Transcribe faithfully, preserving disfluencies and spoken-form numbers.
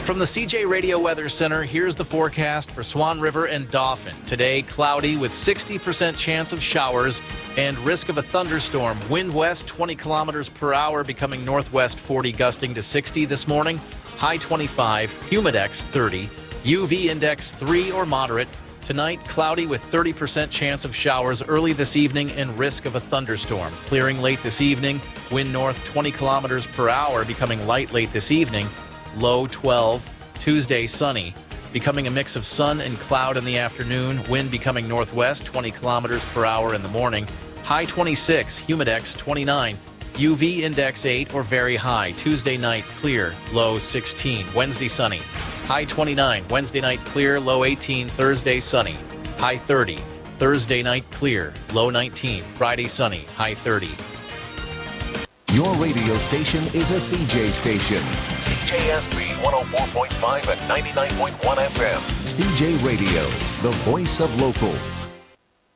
From the C J Radio Weather Center, here's the forecast for Swan River and Dauphin. Today, cloudy with sixty percent chance of showers and risk of a thunderstorm. Wind west twenty kilometers per hour, becoming northwest forty, gusting to sixty this morning. High twenty-five, humidex thirty, U V index three or moderate. Tonight, cloudy with thirty percent chance of showers early this evening and risk of a thunderstorm. Clearing late this evening, wind north twenty kilometers per hour, becoming light late this evening. Low twelve. Tuesday, sunny, becoming a mix of sun and cloud in the afternoon. Wind becoming northwest twenty kilometers per hour in the morning. High twenty-six, humidex twenty-nine, U V index eight or very high. Tuesday night, clear, low sixteen. Wednesday, sunny. High twenty-nine. Wednesday night, clear, low eighteen. Thursday, sunny. High thirty. Thursday night, clear, low nineteen. Friday, sunny. High thirty. Your radio station is a C J station. C J S B one oh four point five and ninety-nine point one F M. C J Radio, the voice of local.